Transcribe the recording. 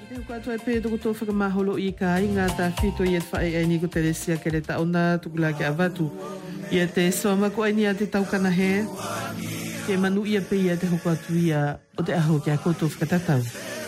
Te ko atu e pe to ko whakamaholo I ka inga ta fito I e whae ai ni ko Teresia ke le taona tukula ke avatu. Ia te soama ko ai ni a te taukana he. Ke manu ia pe ia te hoko atu ia o te aho kia koutou whakatatau.